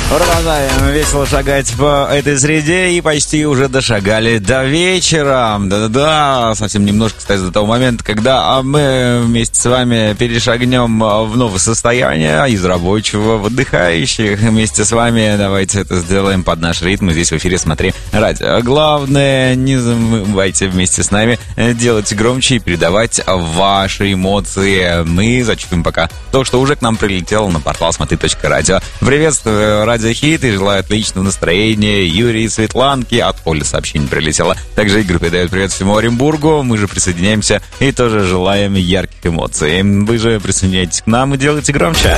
Продолжаем весело шагать по этой среде и почти уже дошагали до вечера. Да-да-да, совсем немножко, кстати, до того момента, когда мы вместе с вами перешагнем в новое состояние из рабочего в отдыхающих. Вместе с вами давайте это сделаем под наш ритм. Здесь в эфире «Смотри радио». Главное, не забывайте вместе с нами делать громче и передавать ваши эмоции. Мы зачитываем пока то, что уже к нам прилетело на портал смотри.радио. Приветствую, Радиохит, и желаю отличного настроения Юрий и Светланки. От Оли сообщение прилетело. Также Игорь передает привет всему Оренбургу. Мы же присоединяемся и тоже желаем ярких эмоций. Вы же присоединяйтесь к нам и делайте громче.